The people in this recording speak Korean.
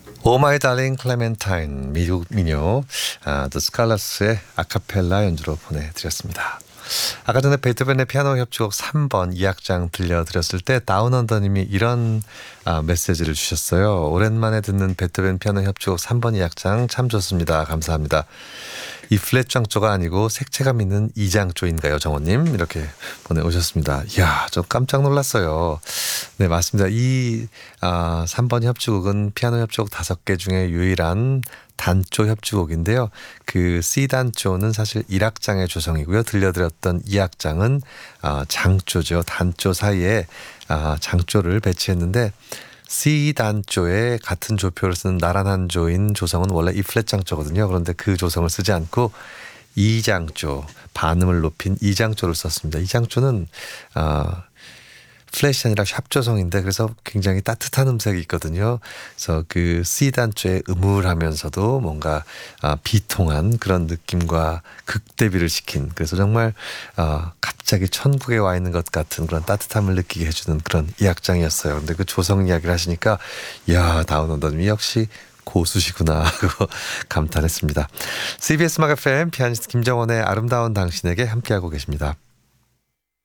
오 마이 달링 클레멘타인 미국 민요 The Scholars의 아카펠라 연주로 보내드렸습니다. 아까 전에 베토벤의 피아노 협주곡 3번 2악장 들려드렸을 때 다운언더님이 이런 메시지를 주셨어요. 오랜만에 듣는 베토벤 피아노 협주곡 3번 2악장 참 좋습니다. 감사합니다. 이 플랫장조가 아니고 색채감 있는 2장조인가요, 정원님? 이렇게 보내오셨습니다. 이야, 저 깜짝 놀랐어요. 네, 맞습니다. 이 3번 협주곡은 피아노 협주곡 5개 중에 유일한 단조 협주곡인데요. 그 C 단조는 사실 1악장의 조성이고요. 들려드렸던 2악장은 장조죠. 단조 사이에 장조를 배치했는데 C 단조의 같은 조표를 쓰는 나란한 조인 조성은 원래 E 플랫 장조거든요. 그런데 그 조성을 쓰지 않고 2장조, 반음을 높인 2장조를 썼습니다. 2장조는 플랫이 아니라 샵 조성인데 그래서 굉장히 따뜻한 음색이 있거든요. 그래서 그 C 단조의 음울하면서도 뭔가 비통한 그런 느낌과 극대비를 시킨, 그래서 정말 갑자기 천국에 와 있는 것 같은 그런 따뜻함을 느끼게 해주는 그런 2악장이었어요. 근데 그 조성 이야기를 하시니까 이야, 다운언더님이 역시 고수시구나 하고 감탄했습니다. CBS 음악 FM 피아니스트 김정원의 아름다운 당신에게 함께하고 계십니다.